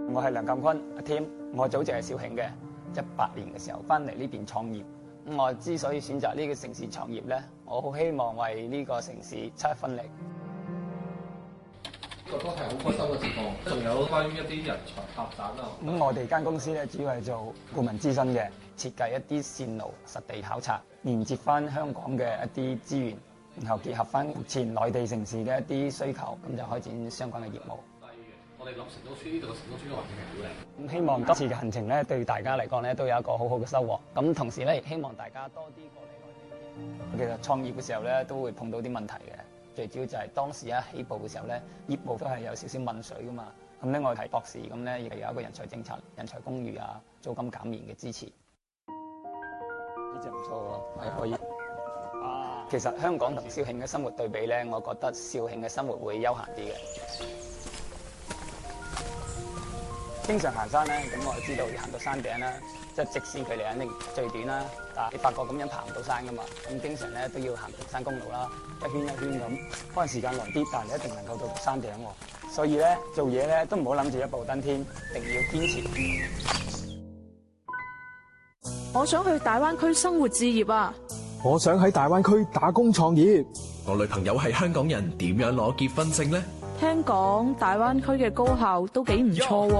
我係梁鑑坤阿添，我祖籍係肇慶嘅，18年嘅時候翻嚟呢邊創業。我之所以選擇呢個城市創業咧，我好希望為呢個城市出一分力。 覺得係好開心嘅情況。仲有關於一啲人才發展啊。 咁我哋間公司咧主要係做顧問諮詢嘅，設計一啲線路實地考察，連接翻香港嘅一啲資源，然後結合翻前內地城市嘅一啲需求，咁就開展相關嘅業務。 我哋諗成都村呢度嘅成都村嘅環境係好靚。 咁希望今次嘅行程咧，對大家嚟講咧，都有一個好好嘅收穫。咁同時咧，亦希望大家多啲過嚟內地。其實創業嘅時候咧，都會碰到啲問題嘅。最主要就係當時一起步嘅時候咧，業務都係有少少問水噶嘛。咁咧，我係博士，咁咧亦係有一個人才政策、人才公寓啊、租金減免嘅支持。呢隻唔錯喎，係可以。其實香港同肇慶嘅生活對比咧，我覺得肇慶嘅生活會悠閒啲嘅。經常行山咧，咁我就知道要行到山頂啦，即係直線距離肯定最短啦。但係你發覺咁樣爬唔到山噶嘛，咁經常咧都要行平山公路啦，一圈一圈咁，可能時間耐啲，但係你一定能夠到山頂喎。所以咧做嘢咧都唔好諗住一步登天，一定要堅持。 我想去大灣區生活置業啊！ 我想喺大灣區打工創業。 我女朋友係香港人，點樣攞結婚證呢？ 聽講大灣區嘅高校都幾唔錯喎。